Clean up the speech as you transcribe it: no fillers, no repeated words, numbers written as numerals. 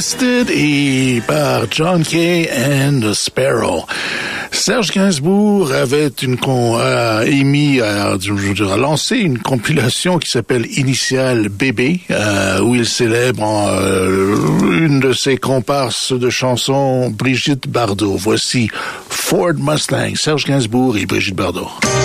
Twisted et par John Kay and the Sparrow. Serge Gainsbourg avait a lancé une compilation qui s'appelle Initial Bébé, où il célèbre une de ses comparses de chansons, Brigitte Bardot. Voici Ford Mustang, Serge Gainsbourg et Brigitte Bardot.